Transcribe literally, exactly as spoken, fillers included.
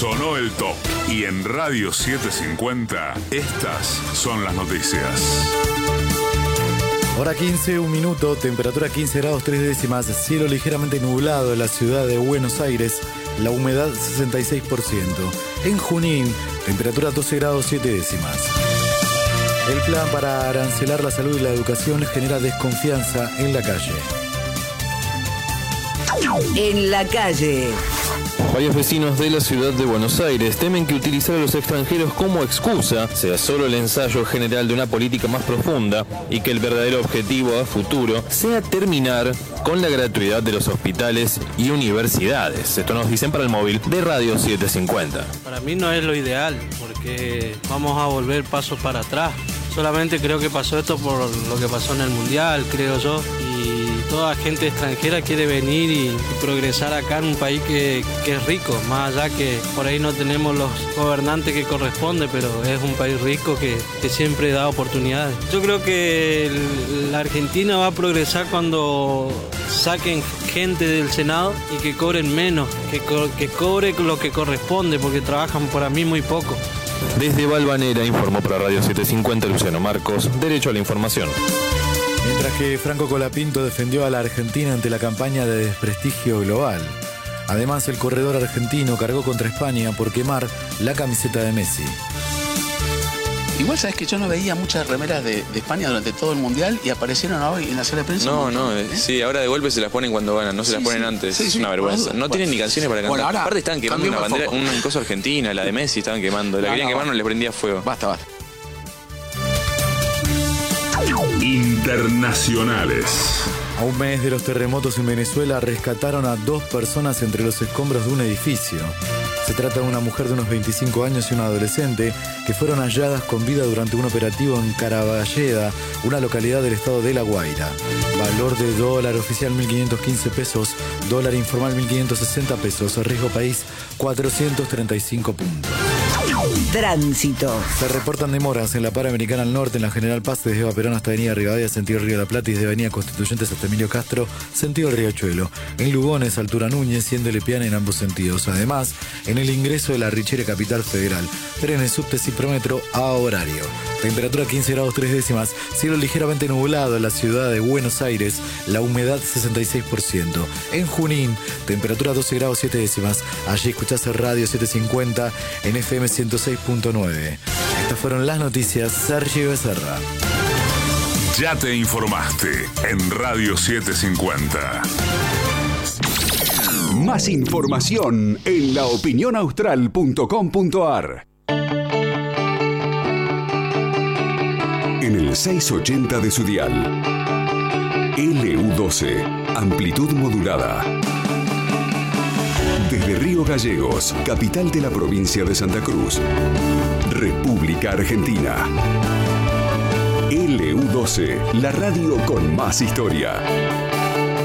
Sonó el top. Y en Radio setecientos cincuenta, estas son las noticias. Hora quince, un minuto, temperatura quince grados tres décimas, cielo ligeramente nublado en la ciudad de Buenos Aires, la humedad sesenta y seis por ciento. En Junín, temperatura doce grados siete décimas. El plan para arancelar la salud y la educación genera desconfianza en la calle. En la calle. Varios vecinos de la ciudad de Buenos Aires temen que utilizar a los extranjeros como excusa sea solo el ensayo general de una política más profunda y que el verdadero objetivo a futuro sea terminar con la gratuidad de los hospitales y universidades. Esto nos dicen para el móvil de Radio setecientos cincuenta. Para mí no es lo ideal porque vamos a volver pasos para atrás. Solamente creo que pasó esto por lo que pasó en el Mundial, creo yo, y toda gente extranjera quiere venir y, y progresar acá en un país que, que es rico, más allá que por ahí no tenemos los gobernantes que corresponde, pero es un país rico que, que siempre da oportunidades. Yo creo que el, la Argentina va a progresar cuando saquen gente del Senado y que cobren menos, que, co que cobre lo que corresponde, porque trabajan para mí muy poco. Desde Valvanera informó para Radio setecientos cincuenta Luciano Marcos, Derecho a la Información. Mientras que Franco Colapinto defendió a la Argentina ante la campaña de desprestigio global. Además, el corredor argentino cargó contra España por quemar la camiseta de Messi. Igual sabes que yo no veía muchas remeras de, de España durante todo el Mundial y aparecieron hoy en la sala de prensa. No, no, ¿eh? sí, ahora de golpe se las ponen cuando ganan, no se sí, las ponen sí, antes, sí, es sí, una vergüenza. No bueno, tienen ni canciones para cantar. Bueno, ahora, aparte estaban quemando una bandera, una cosa argentina, la de Messi estaban quemando, la no, querían no, quemar, no les prendía fuego. Basta, basta. Internacionales. A un mes de los terremotos en Venezuela rescataron a dos personas entre los escombros de un edificio. Se trata de una mujer de unos veinticinco años y una adolescente que fueron halladas con vida durante un operativo en Caraballeda, una localidad del estado de La Guaira. Valor de dólar oficial mil quinientos quince pesos, dólar informal mil quinientos sesenta pesos, riesgo país cuatrocientos treinta y cinco puntos. Tránsito. Se reportan demoras en la Panamericana al norte, en la General Paz desde Eva Perón hasta Avenida Rivadavia, sentido Río de la Plata, y desde Avenida Constituyentes hasta Emilio Castro, sentido Riachuelo. En Lugones, altura Núñez, siendo Lepiana en ambos sentidos. Además, en el ingreso de la Richere Capital Federal, trenes, subtes y prometro a horario. Temperatura quince grados tres décimas, cielo ligeramente nublado en la ciudad de Buenos Aires, la humedad sesenta y seis por ciento. En Junín, temperatura doce grados siete décimas. Allí escuchás Radio setecientos cincuenta en F M ciento seis punto nueve. Estas fueron las noticias. Sergio Becerra. Ya te informaste en Radio setecientos cincuenta. Más información en la opinión austral punto com punto a r. En el seiscientos ochenta de su dial. L U doce, amplitud modulada. Desde Río Gallegos, capital de la provincia de Santa Cruz, República Argentina. L U doce, la radio con más historia.